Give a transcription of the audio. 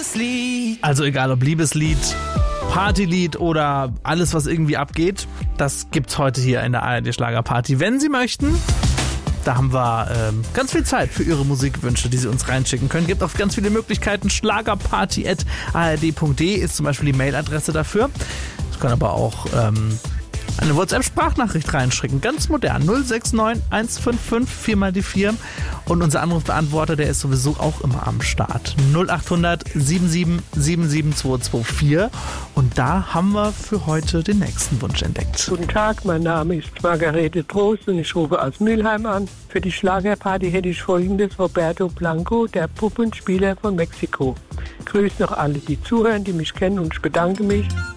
Liebeslied. Also egal ob Liebeslied, Partylied oder alles, was irgendwie abgeht, das gibt's heute hier in der ARD Schlagerparty. Wenn Sie möchten, da haben wir ganz viel Zeit für Ihre Musikwünsche, die Sie uns reinschicken können. Gibt auch ganz viele Möglichkeiten. Schlagerparty@ard.de ist zum Beispiel die Mailadresse dafür. Sie können aber auch eine WhatsApp-Sprachnachricht reinschicken. Ganz modern. 069 155 4 mal die 4. Und unser Anrufbeantworter, der ist sowieso auch immer am Start. 0800 77 77 224. Und da haben wir für heute den nächsten Wunsch entdeckt. Guten Tag, mein Name ist Margarete Trost und ich rufe aus Mülheim an. Für die Schlagerparty hätte ich folgendes: Roberto Blanco, der Puppenspieler von Mexiko. Grüß noch alle, die zuhören, die mich kennen, und ich bedanke mich.